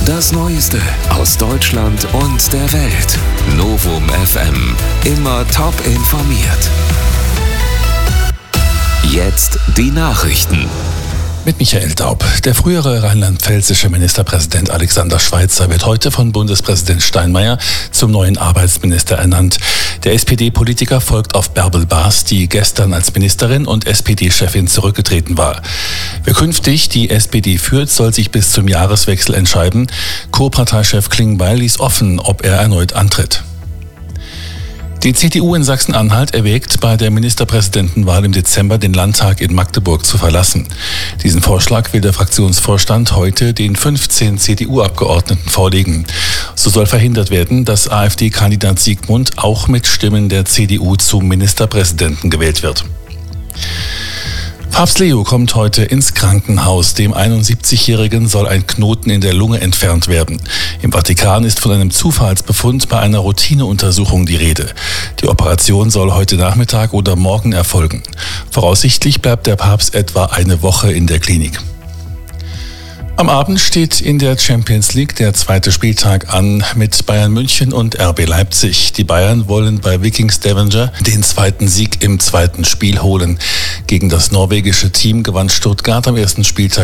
Das Neueste aus Deutschland und der Welt. Novum FM. Immer top informiert. Jetzt die Nachrichten. Mit Michael Daub. Der frühere rheinland-pfälzische Ministerpräsident Alexander Schweitzer wird heute von Bundespräsident Steinmeier zum neuen Arbeitsminister ernannt. Der SPD-Politiker folgt auf Bärbel Baas, die gestern als Ministerin und SPD-Chefin zurückgetreten war. Wer künftig die SPD führt, soll sich bis zum Jahreswechsel entscheiden. Co-Parteichef Klingbeil ließ offen, ob er erneut antritt. Die CDU in Sachsen-Anhalt erwägt, bei der Ministerpräsidentenwahl im Dezember den Landtag in Magdeburg zu verlassen. Diesen Vorschlag will der Fraktionsvorstand heute den 15 CDU-Abgeordneten vorlegen. So soll verhindert werden, dass AfD-Kandidat Siegmund auch mit Stimmen der CDU zum Ministerpräsidenten gewählt wird. Papst Leo kommt heute ins Krankenhaus. Dem 71-Jährigen soll ein Knoten in der Lunge entfernt werden. Im Vatikan ist von einem Zufallsbefund bei einer Routineuntersuchung die Rede. Die Operation soll heute Nachmittag oder morgen erfolgen. Voraussichtlich bleibt der Papst etwa eine Woche in der Klinik. Am Abend steht in der Champions League der zweite Spieltag an mit Bayern München und RB Leipzig. Die Bayern wollen bei Viking Stavanger den zweiten Sieg im zweiten Spiel holen. Gegen das norwegische Team gewann Stuttgart am ersten Spieltag